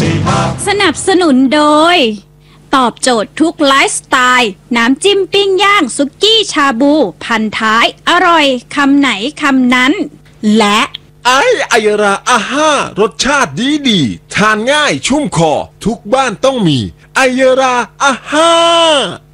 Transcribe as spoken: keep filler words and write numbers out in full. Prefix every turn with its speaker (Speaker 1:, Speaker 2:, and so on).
Speaker 1: สนับสนุนโดยตอบโจทย์ทุกไลฟ์สไตล์น้ำจิ้มปิ้งย่างสุกี้ชาบูพันท้ายอร่อยคำไหนคำนั้นและ
Speaker 2: ไอไอยราอาห้ารสชาติดีดีทานง่ายชุ่มคอทุกบ้านต้องมีไอยราอาห้า